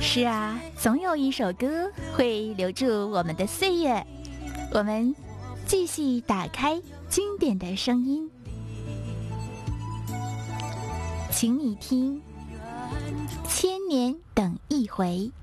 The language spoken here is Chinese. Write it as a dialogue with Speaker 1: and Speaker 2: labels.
Speaker 1: 是啊，总有一首歌会留住我们的岁月。我们继续打开经典的声音，请你听《千年等一回》。